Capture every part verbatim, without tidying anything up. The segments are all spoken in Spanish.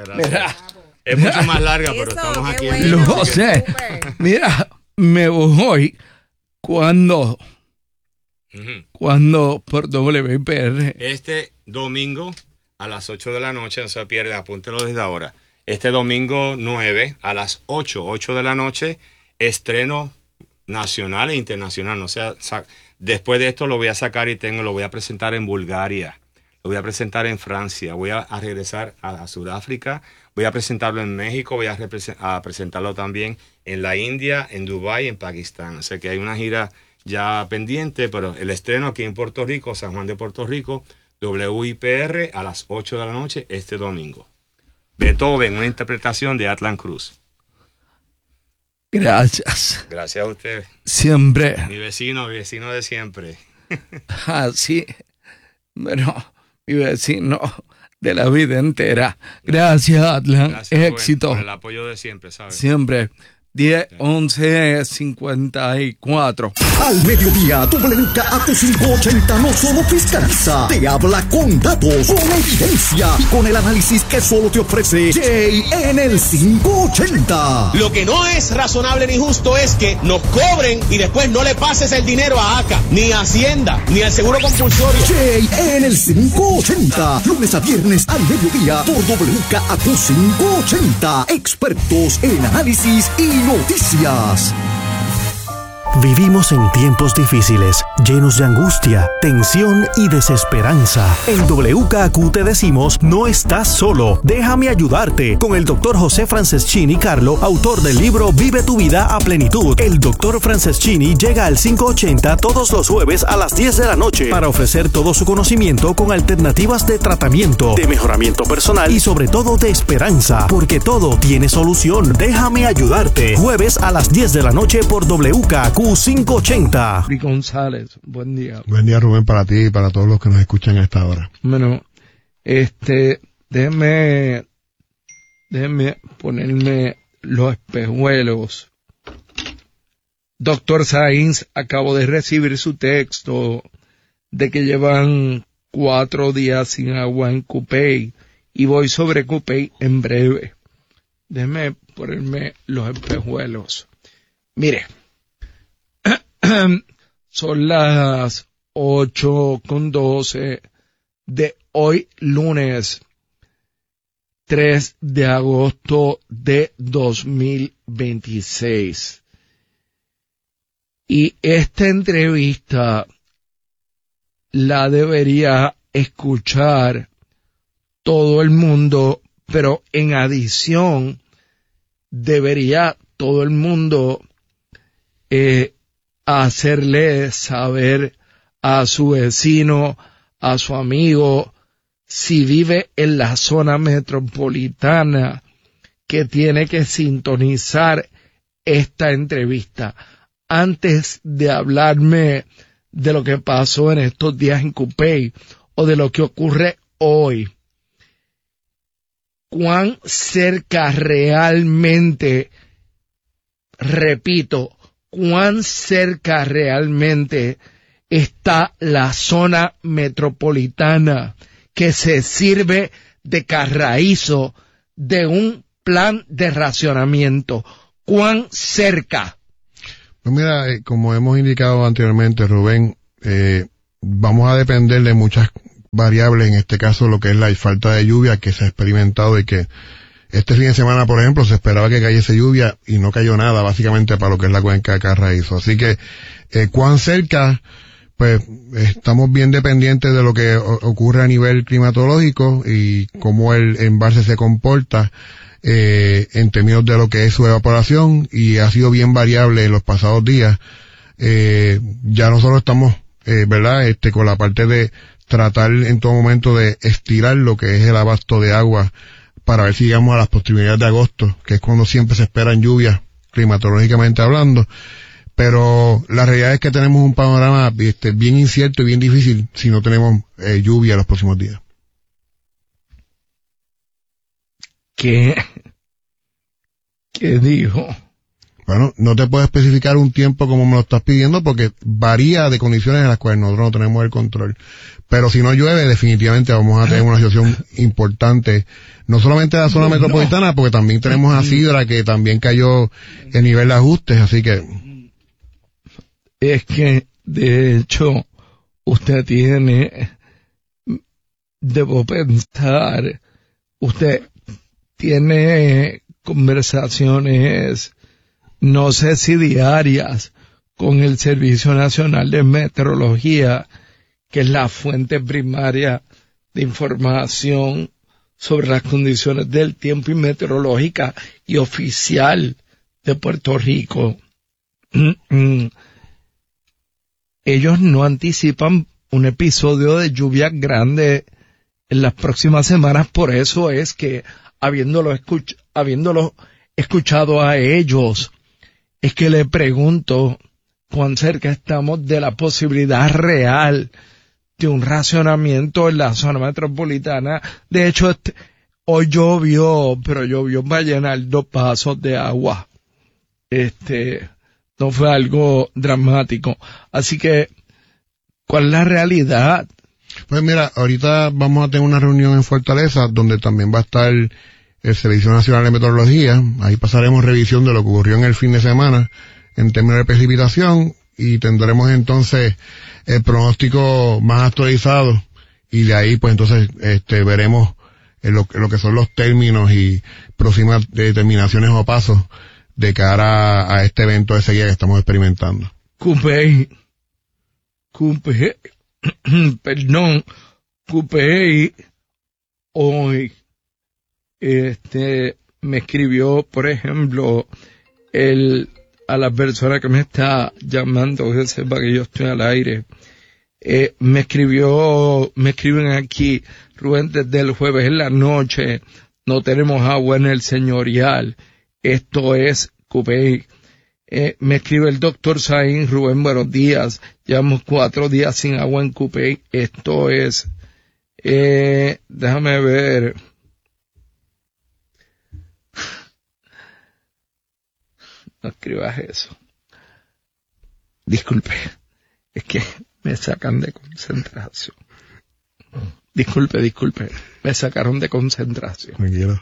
gracias. Mira, es mira, mucho más larga, pero eso, estamos qué aquí. bueno. En Lo vivo, así que- sé. Súper. Mira, me voy cuando, Ujú. cuando por W I P R. Este domingo a las ocho de la noche, no se pierde, apúntelo desde ahora. Este domingo nueve a las ocho, ocho de la noche, estreno nacional e internacional. O sea, sa- después de esto lo voy a sacar y tengo, lo voy a presentar en Bulgaria, lo voy a presentar en Francia, voy a, a regresar a, a Sudáfrica, voy a presentarlo en México, voy a, represe- a presentarlo también en la India, en Dubái, en Pakistán. O sea que hay una gira ya pendiente, pero el estreno aquí en Puerto Rico, San Juan de Puerto Rico, W I P R a las ocho de la noche este domingo. Beethoven, una interpretación de Atlan Cruz. Gracias. Gracias a usted, Siempre mi vecino, mi vecino de siempre. así. Bueno, mi vecino de la vida entera. Gracias, Atlan. Gracias por- Éxito. por el apoyo de siempre, ¿sabes? Siempre. diez, once, cincuenta y cuatro. Al mediodía, W K A Q quinientos ochenta no solo fiscaliza, te habla con datos, con evidencia y con el análisis que solo te ofrece Jay en el quinientos ochenta. Lo que no es razonable ni justo es que nos cobren y después no le pases el dinero a ACA, ni a Hacienda, ni al Seguro Compulsorio. Jay en el quinientos ochenta, lunes a viernes al mediodía por W K A Q quinientos ochenta, expertos en análisis y noticias. Vivimos en tiempos difíciles, llenos de angustia, tensión y desesperanza. En W K Q te decimos, no estás solo. Déjame ayudarte con el doctor José Franceschini Carlo, autor del libro Vive tu vida a plenitud. El doctor Franceschini llega al quinientos ochenta todos los jueves a las diez de la noche para ofrecer todo su conocimiento con alternativas de tratamiento, de mejoramiento personal y sobre todo de esperanza, porque todo tiene solución. Déjame ayudarte. Jueves a las diez de la noche por W K Q quinientos ochenta. Luis González, buen día. Buen día, Rubén, para ti y para todos los que nos escuchan a esta hora. Bueno, este, déjeme, déjeme ponerme los espejuelos. Doctor Sainz, acabo de recibir su texto de que llevan cuatro días sin agua en Cupey y voy sobre Cupey en breve. Déjeme ponerme los espejuelos. Mire, son las ocho con doce de hoy lunes tres de agosto de dos mil veintiséis. Y esta entrevista la debería escuchar todo el mundo, pero en adición debería todo el mundo eh, hacerle saber a su vecino, a su amigo, si vive en la zona metropolitana, que tiene que sintonizar esta entrevista. Antes de hablarme de lo que pasó en estos días en Cupey o de lo que ocurre hoy, ¿cuán cerca realmente, repito, cuán cerca realmente está la zona metropolitana que se sirve de carraízo de un plan de racionamiento? ¿Cuán cerca? Pues mira, eh, como hemos indicado anteriormente, Rubén, eh, vamos a depender de muchas variables, en este caso lo que es la falta de lluvia que se ha experimentado y que este fin de semana, por ejemplo, se esperaba que cayese lluvia y no cayó nada, básicamente para lo que es la cuenca de Carraízo. Así que, eh, cuán cerca, pues estamos bien dependientes de lo que o- ocurre a nivel climatológico y cómo el embalse se comporta eh, en términos de lo que es su evaporación, y ha sido bien variable en los pasados días. Eh, ya nosotros estamos, eh, ¿verdad?, este, con la parte de tratar en todo momento de estirar lo que es el abasto de agua para ver si llegamos a las posibilidades de agosto, que es cuando siempre se esperan lluvias, climatológicamente hablando. Pero la realidad es que tenemos un panorama este, bien incierto y bien difícil si no tenemos eh, lluvia en los próximos días. ¿Qué? ¿Qué dijo? Bueno, no te puedo especificar un tiempo como me lo estás pidiendo porque varía de condiciones en las cuales nosotros no tenemos el control. Pero si no llueve, definitivamente vamos a tener una situación importante, no solamente en la zona no, metropolitana, no. porque también tenemos a Sidra, que también cayó el nivel de ajustes, así que... Es que, de hecho, usted tiene, debo pensar, usted tiene conversaciones, no sé si diarias, con el Servicio Nacional de Meteorología, que es la fuente primaria de información sobre las condiciones del tiempo y meteorológica y oficial de Puerto Rico. Ellos no anticipan un episodio de lluvia grande en las próximas semanas, por eso es que habiéndolo, escuch habiéndolo escuchado a ellos, es que le pregunto cuán cerca estamos de la posibilidad real de un racionamiento en la zona metropolitana. De hecho, este, hoy llovió, pero llovió para llenar dos vasos de agua. Este, no fue algo dramático. Así que, ¿cuál es la realidad? Pues mira, ahorita vamos a tener una reunión en Fortaleza, donde también va a estar el, el Servicio Nacional de Meteorología. Ahí pasaremos revisión de lo que ocurrió en el fin de semana, en términos de precipitación, y tendremos entonces el pronóstico más actualizado, y de ahí pues entonces este veremos lo, lo que son los términos y próximas determinaciones o pasos de cara a, a este evento de sequía que estamos experimentando. Cupey, Cupey, perdón, Cupey, hoy, este, me escribió, por ejemplo, el a la persona que me está llamando, que sepa que yo estoy al aire, eh, me escribió, me escriben aquí, Rubén, desde el jueves en la noche, no tenemos agua en el señorial, esto es Cupey. Eh, me escribe el doctor Saín, Rubén, buenos días, llevamos cuatro días sin agua en Cupey, esto es, eh, déjame ver, no escribas eso. Disculpe, es que me sacan de concentración. Disculpe, disculpe, me sacaron de concentración. Tranquilo.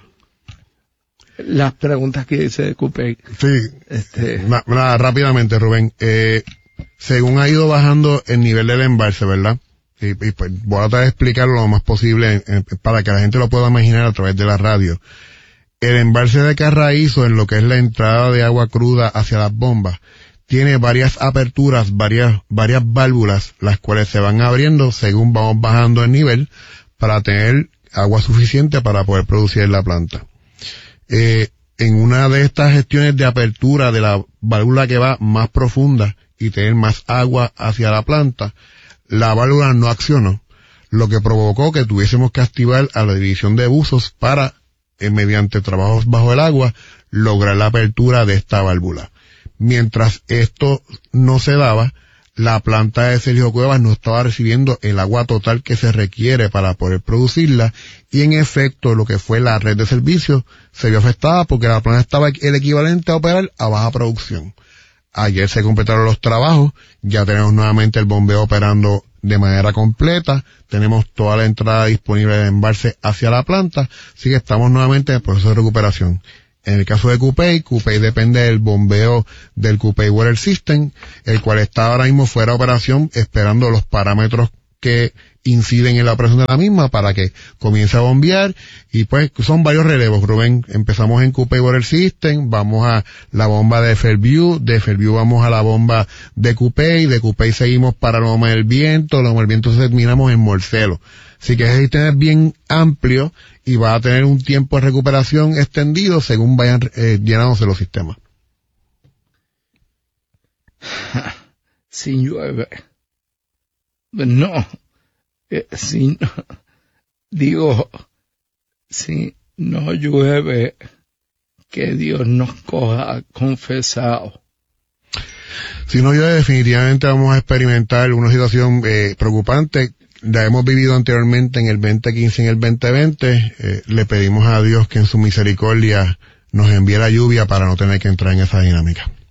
Las preguntas que hice de Cupey. Sí, este... na, na, rápidamente, Rubén. Eh, según ha ido bajando el nivel del embalse, ¿verdad? Y, y pues voy a tratar de explicarlo lo más posible eh, para que la gente lo pueda imaginar a través de la radio. El embalse de Carraízo, en lo que es la entrada de agua cruda hacia las bombas, tiene varias aperturas, varias, varias válvulas, las cuales se van abriendo según vamos bajando el nivel para tener agua suficiente para poder producir en la planta. Eh, en una de estas gestiones de apertura de la válvula que va más profunda y tener más agua hacia la planta, la válvula no accionó, lo que provocó que tuviésemos que activar a la división de buzos para Eh, mediante trabajos bajo el agua, lograr la apertura de esta válvula. Mientras esto no se daba, la planta de Sergio Cuevas no estaba recibiendo el agua total que se requiere para poder producirla, y en efecto lo que fue la red de servicios se vio afectada porque la planta estaba el equivalente a operar a baja producción. Ayer se completaron los trabajos, ya tenemos nuevamente el bombeo operando de manera completa, tenemos toda la entrada disponible de embalse hacia la planta, así que estamos nuevamente en el proceso de recuperación. En el caso de Cupey, Cupey depende del bombeo del Cupey Water System, el cual está ahora mismo fuera de operación, esperando los parámetros que inciden en la operación de la misma para que comience a bombear, y pues son varios relevos, Rubén. Empezamos en Cupey Water System, vamos a la bomba de Fairview, de Fairview vamos a la bomba de Cupey, de Cupey seguimos para Loma del Viento, Loma del Viento terminamos en Morcelo. Así que ese sistema es bien amplio y va a tener un tiempo de recuperación extendido según vayan eh, llenándose los sistemas. Si llueve. No, eh, si no, digo, si no llueve, que Dios nos coja confesado. Si no llueve, definitivamente vamos a experimentar una situación eh, preocupante. La hemos vivido anteriormente en el veinte quince y en el veinte veinte. Eh, le pedimos a Dios que en su misericordia nos envíe la lluvia para no tener que entrar en esa dinámica.